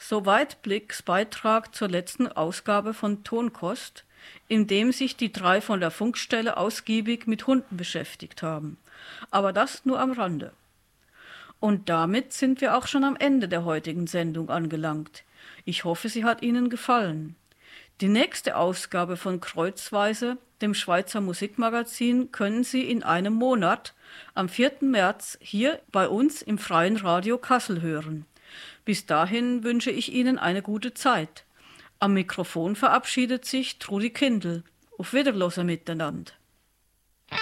soweit Blicks Beitrag zur letzten Ausgabe von Tonkost, in dem sich die drei von der Funkstelle ausgiebig mit Hunden beschäftigt haben. Aber das nur am Rande. Und damit sind wir auch schon am Ende der heutigen Sendung angelangt. Ich hoffe, sie hat Ihnen gefallen. Die nächste Ausgabe von Kreuzweise, dem Schweizer Musikmagazin, können Sie in einem Monat, am 4. März, hier bei uns im Freien Radio Kassel hören. Bis dahin wünsche ich Ihnen eine gute Zeit. Am Mikrofon verabschiedet sich Trudi Kindl. Auf Wiederhören miteinander.